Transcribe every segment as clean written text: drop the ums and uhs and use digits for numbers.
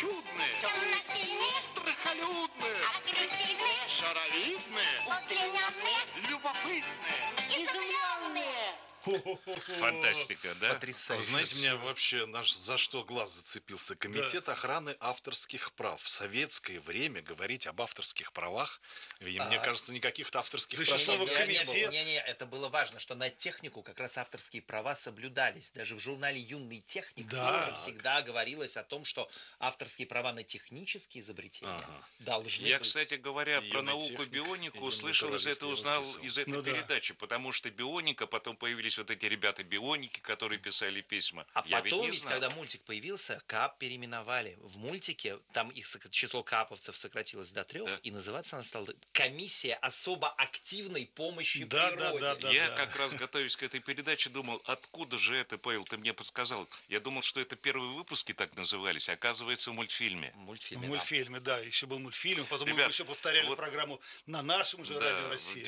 чудные, Темно-синие, страхолюдные, агрессивные, шаровидные, удлиненные, любопытные. изумленные. Фантастика, да? Потрясающе. Вы знаете, меня вообще за что глаз зацепился? Комитет охраны авторских прав. В советское время говорить об авторских правах, и мне кажется, никаких авторских Да прав. что слово не было. комитет. Не, это было важно, что на технику как раз авторские права соблюдались. Даже в журнале «Юный техник» Да. всегда говорилось о том, что авторские права на технические изобретения должны Я, быть. кстати говоря, про Юный науку техник, бионику или услышал из натуралист этого, я узнал выписал. из этой Ну да. передачи, потому что бионика, потом появились вот эти ребята-бионики, которые писали письма. А Я потом, не ведь, знал. когда мультик появился, КАП переименовали. В мультике там число каповцев сократилось до 3, Да. и называться она стала «Комиссия особо активной помощи Да, природе». да. Я как раз, готовясь к этой передаче, думал, откуда же это, Павел, ты мне подсказал. Я думал, что это первые выпуски так назывались, оказывается, в мультфильме. В В мультфильме, мультфильме, да, еще был мультфильм, потом мы Ребят, еще повторяли вот- программу на нашем же радио В Россия.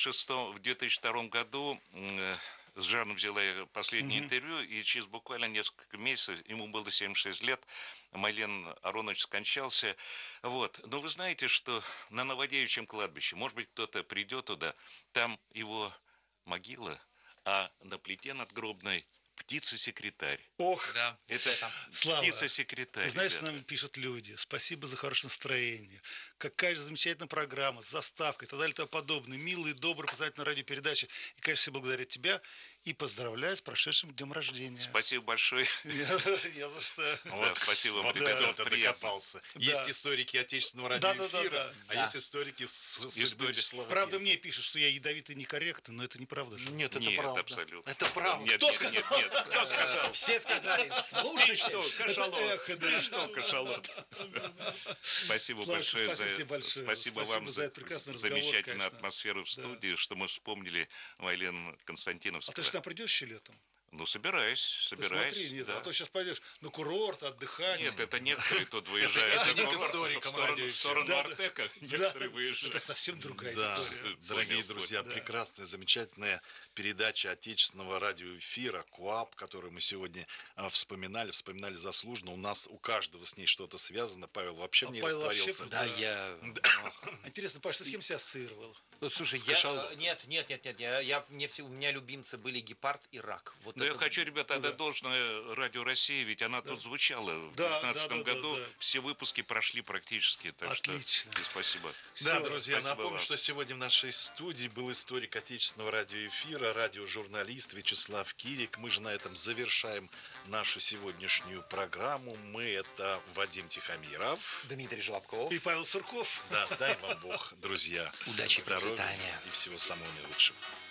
2002 году с Жаном взяла я последнее интервью, и через буквально несколько месяцев, ему было 76 лет, Майлен Аронович скончался. Вот. Но вы знаете, что на Новодевичьем кладбище, может быть, кто-то придет туда, там его могила, а на плите надгробной птица-секретарь. Ох, Да. Это Слава, птица-секретарь. ты знаешь, ребята. нам пишут люди, спасибо за хорошее настроение, какая же замечательная программа с заставкой и так далее и тому подобное, милые, добрые, познавательные радиопередачи. И, конечно, все благодарят тебя и поздравляю с прошедшим днем рождения. Спасибо большое. Я за что. Да, спасибо. Вот приятно, кто-то приятно. докопался. Да. Есть историки отечественного Да. радиоэфира, а есть историки судьбы Истории. Вячеслава Правда, Кирова. мне пишут, что я ядовитый и некорректный, но это неправда же. Нет, это Нет, правда. абсолютно. Это правда. Нет, Кто нет, сказал? нет, кто сказал? Все сказали, слушайте. Что, кашалот? эхо, да. Что, кашалот? Спасибо Славочка, большое спасибо тебе большое. Спасибо Спасибо вам за за этот прекрасный разговор, замечательную конечно. атмосферу в студии, что мы вспомнили Майлен А Константиновскую. ты же там придешь еще летом? Ну, собираюсь. Ты смотри, нет, да. а то сейчас пойдешь на курорт отдыхать. Нет, это некоторые тут выезжают. это не к в историкам сторону- в радиоэфира. сторону Да, Артека. Да, Некоторые это выезжают. совсем другая Да, история. дорогие Понял, друзья, понял. прекрасная, замечательная передача отечественного радиоэфира КОАП, которую мы сегодня вспоминали заслуженно. У нас у каждого с ней что-то связано. Павел вообще в ней Павел вообще растворился. Да, я... Интересно, Паш, ты с кем себя ассоциировал? Ну, слушай, кашалотом. Нет, у меня любимцы были гепард и рак. Вот Но я это- хочу, ребята, отдать должное Радио России, ведь она тут звучала в Да, 2015 да, году. да. Все выпуски прошли практически. Так Отлично. что и спасибо. Да, Всё, друзья, спасибо напомню, вам. что сегодня в нашей студии был историк отечественного радиоэфира, радиожурналист Вячеслав Кирик. Мы же на этом завершаем нашу сегодняшнюю программу. Мы это Вадим Тихомиров. Дмитрий Желобков. И Павел Сурков. Да, дай вам Бог, друзья, Удачи и здоровья процветания. и всего самого наилучшего.